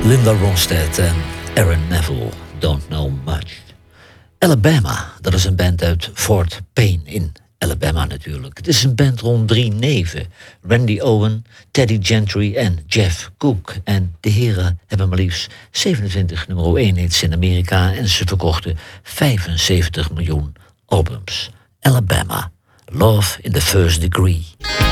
Linda Ronstadt en Aaron Neville, Don't Know Much. Alabama, dat is een band uit Fort Payne in Alabama natuurlijk. Het is een band rond 3 neven. Randy Owen, Teddy Gentry en Jeff Cook. En de heren hebben maar liefst 27 nummer 1 hits in Amerika en ze verkochten 75 miljoen albums. Alabama, Love in the First Degree.